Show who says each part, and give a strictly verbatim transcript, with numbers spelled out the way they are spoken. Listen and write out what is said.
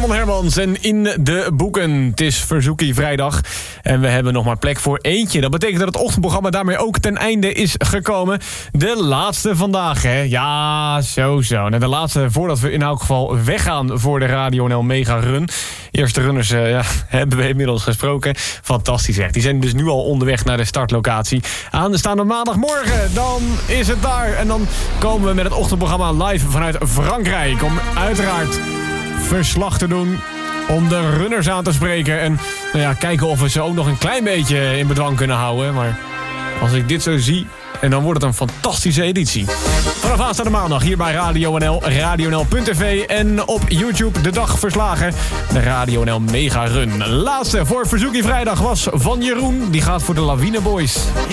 Speaker 1: Ron Hermans en In de Boeken. Het is Verzoekie vrijdag en we hebben nog maar plek voor eentje. Dat betekent dat het ochtendprogramma daarmee ook ten einde is gekomen. De laatste vandaag, hè? Ja, zo zo. Nou, de laatste voordat we in elk geval weggaan voor de Radio N L Mega Run. Eerste runners uh, ja, hebben we inmiddels gesproken. Fantastisch echt. Die zijn dus nu al onderweg naar de startlocatie. Aanstaande maandagmorgen, dan is het daar. En dan komen we met het ochtendprogramma live vanuit Frankrijk. Om uiteraard verslag te doen, om de runners aan te spreken. En nou ja, kijken of we ze ook nog een klein beetje in bedwang kunnen houden. Maar als ik dit zo zie, en dan wordt het een fantastische editie. Vanaf aanstaande maandag hier bij Radio N L, radio n l punt t v en op YouTube de dag verslagen. De Radio N L Mega Run. Laatste voor Verzoekie vrijdag was van Jeroen. Die gaat voor de Lawine Boys.